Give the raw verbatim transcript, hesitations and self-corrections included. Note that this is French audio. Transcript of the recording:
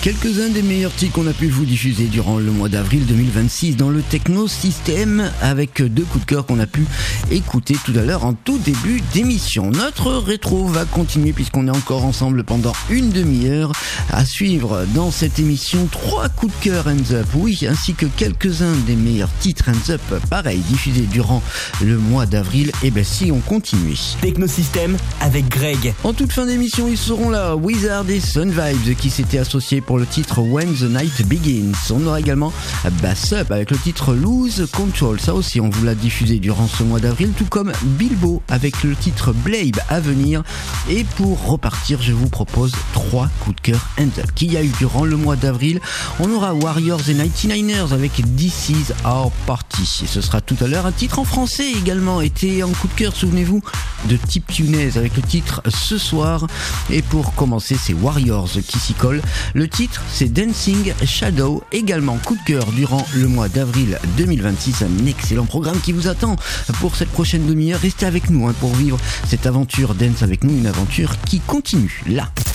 Quelques-uns des meilleurs titres qu'on a pu vous diffuser durant le mois d'avril deux mille vingt-six dans le Techno System, avec deux coups de cœur qu'on a pu écouter tout à l'heure en tout début d'émission. Notre rétro va continuer puisqu'on est encore ensemble pendant une demi-heure à suivre dans cette émission trois coups de cœur hands up, oui, ainsi que quelques-uns des meilleurs titres hands up, pareil, diffusés durant le mois d'avril. Et ben si on continue. Techno System avec Greg. En toute fin d'émission, ils seront là, Wizard et Sun Vibes qui s'étaient associés pour le titre When the Night Begins. On aura également Bass Up avec le titre Lose Control. Ça aussi, on vous l'a diffusé durant ce mois d'avril, tout comme Bilbo avec le titre Blade à venir. Et pour repartir, je vous propose trois coups de cœur hands up qu'il y a eu durant le mois d'avril. On aura Warriors et ninety-niners avec This Is Our Party. Et ce sera tout à l'heure un titre en français également, était en coup de cœur, souvenez-vous, de Tip Tunes avec le titre Ce Soir. Et pour commencer, c'est Warriors qui s'y colle. Le titre, c'est Dancing Shadow, également coup de cœur durant le mois d'avril deux mille vingt-six. Un excellent programme qui vous attend pour cette prochaine demi-heure. Restez avec nous hein, pour vivre cette aventure dance avec nous, une aventure qui continue là.